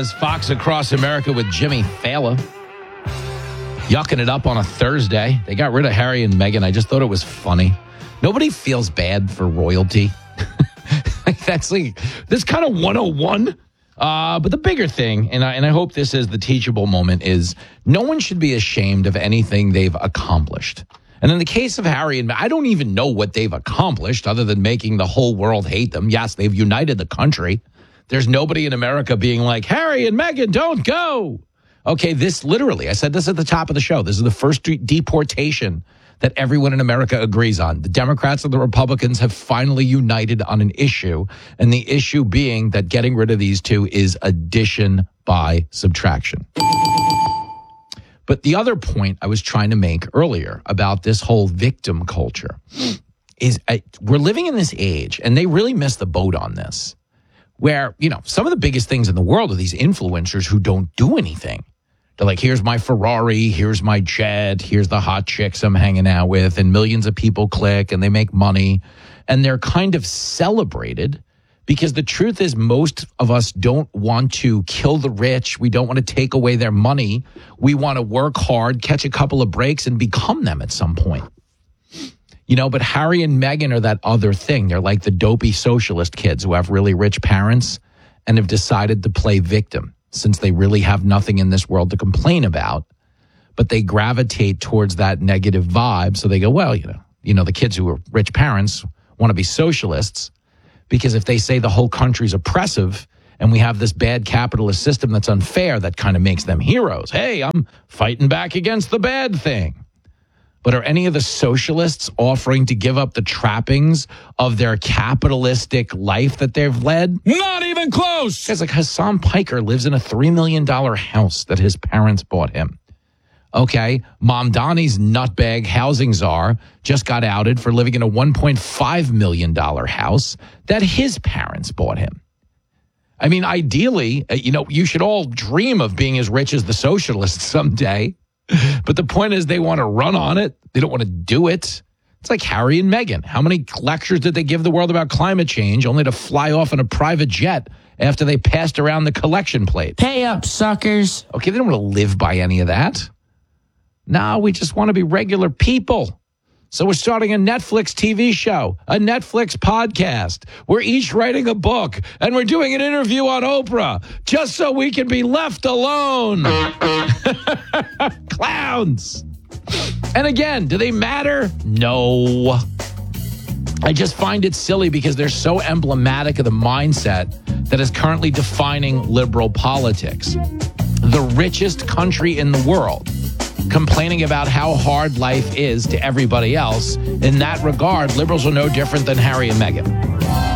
is Fox Across America with Jimmy Fallon. Yucking it up on a Thursday. They got rid of Harry and Meghan. I just thought it was funny. Nobody feels bad for royalty. That's like, this kind of 101. But the bigger thing, and I hope this is the teachable moment, is no one should be ashamed of anything they've accomplished. And in the case of Harry and Meghan, I don't even know what they've accomplished other than making the whole world hate them. Yes, they've united the country. There's nobody in America being like, Harry and Meghan, don't go. Okay, this literally, I said this at the top of the show. This is the first deportation that everyone in America agrees on. The Democrats and the Republicans have finally united on an issue, and the issue being that getting rid of these two is addition by subtraction. But the other point I was trying to make earlier about this whole victim culture is we're living in this age, and they really missed the boat on this, where, you know, some of the biggest things in the world are these influencers who don't do anything. They're like, here's my Ferrari, here's my jet, here's the hot chicks I'm hanging out with, and millions of people click and they make money. And they're kind of celebrated because the truth is most of us don't want to kill the rich. We don't want to take away their money. We want to work hard, catch a couple of breaks, and become them at some point. You know, but Harry and Meghan are that other thing. They're like the dopey socialist kids who have really rich parents and have decided to play victim, since they really have nothing in this world to complain about, but they gravitate towards that negative vibe. So they go, well, you know, the kids who are rich parents want to be socialists, because if they say the whole country's oppressive and we have this bad capitalist system that's unfair, that kind of makes them heroes. Hey, I'm fighting back against the bad thing. But are any of the socialists offering to give up the trappings of their capitalistic life that they've led? Not even close. Guys, like Hassan Piker lives in a $3 million house that his parents bought him. Okay, Mamdani's nutbag housing czar just got outed for living in a $1.5 million house that his parents bought him. I mean, ideally, you know, you should all dream of being as rich as the socialists someday. But the point is they want to run on it. They don't want to do it. It's like Harry and Meghan. How many lectures did they give the world about climate change only to fly off in a private jet after they passed around the collection plate? Pay up, suckers. Okay, they don't want to live by any of that. No, we just want to be regular people. So we're starting a Netflix TV show, a Netflix podcast. We're each writing a book, and we're doing an interview on Oprah just so we can be left alone. Clowns. And again, do they matter? No. I just find it silly because they're so emblematic of the mindset that is currently defining liberal politics. The richest country in the world, complaining about how hard life is to everybody else. In that regard, liberals are no different than Harry and Meghan.